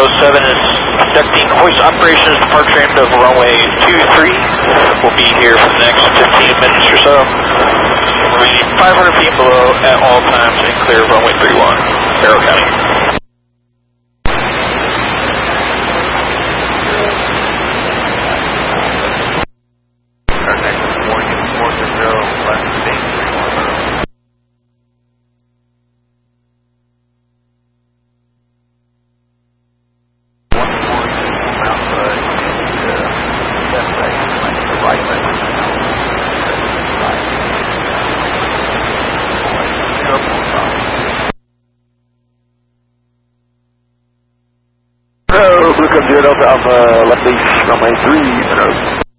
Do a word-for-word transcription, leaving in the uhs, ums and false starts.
zero seven is conducting hoist operations, departure end of runway two three. We'll be here for the next fifteen minutes or so. Remaining five hundred feet below at all times and clear of runway three one, Barrow County. Our next warning is four zero, left state three one zero. Blue Come Zero Delta Alpha, left base, runway three zero.